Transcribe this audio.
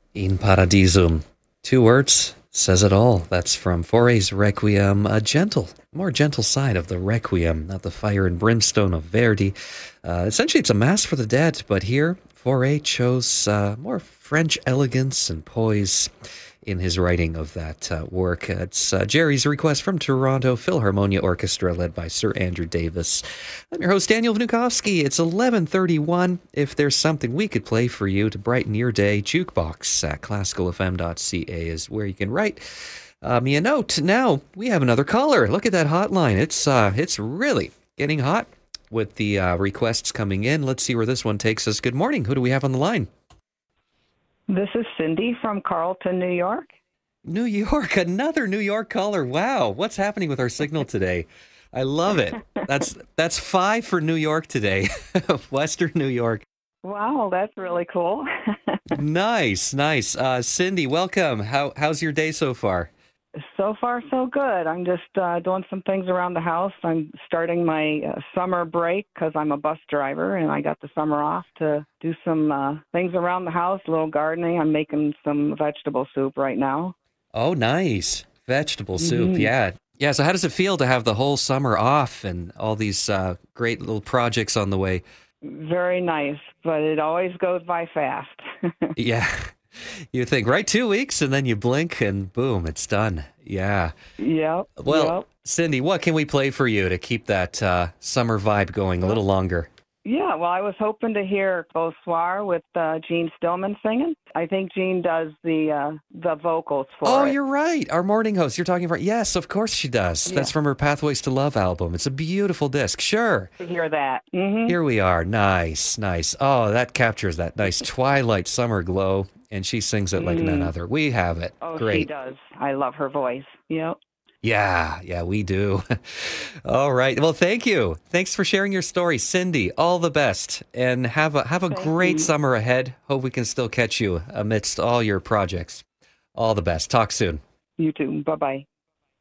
In Paradisum. Two words, says it all. That's from Fauré's Requiem, a more gentle side of the Requiem, not the fire and brimstone of Verdi. Essentially, it's a mass for the dead, but here, Fauré chose more French elegance and poise in his writing of that work. It's Jerry's request from Toronto Philharmonia Orchestra, led by Sir Andrew Davis. I'm your host, Daniel Vnukovsky. It's 11:31. If there's something we could play for you to brighten your day, jukebox at classicalfm.ca is where you can write me a note. Now, we have another caller. Look at that hotline. It's really getting hot with the requests coming in. Let's see where this one takes us. Good morning. Who do we have on the line? This is Cindy from Carlton, New York. New York, another New York caller. Wow, what's happening with our signal today? I love it. That's 5 for New York today, Western New York. Wow, that's really cool. Nice. Cindy, welcome. How's your day so far? So far, so good. I'm just doing some things around the house. I'm starting my summer break because I'm a bus driver, and I got the summer off to do some things around the house, a little gardening. I'm making some vegetable soup right now. Oh, nice. Vegetable soup, yeah. Yeah, so how does it feel to have the whole summer off and all these great little projects on the way? Very nice, but it always goes by fast. Yeah. You think, right, 2 weeks, and then you blink, and boom, it's done. Yeah. Yep. Well, Cindy, what can we play for you to keep that summer vibe going a little longer? Yeah, well, I was hoping to hear Bonsoir with Gene Stillman singing. I think Gene does the vocals for it. Oh, you're right. Our morning host. You're talking about, yes, of course she does. Yeah. That's from her Pathways to Love album. It's a beautiful disc. Sure. To hear that. Mm-hmm. Here we are. Nice. Oh, that captures that nice twilight summer glow, and she sings it like none other. We have it. Oh, Great. she does. I love her voice. Yep. Yeah, we do. All right. Well, thank you. Thanks for sharing your story, Cindy. All the best, and have a great summer ahead. Hope we can still catch you amidst all your projects. All the best. Talk soon. You too. Bye-bye.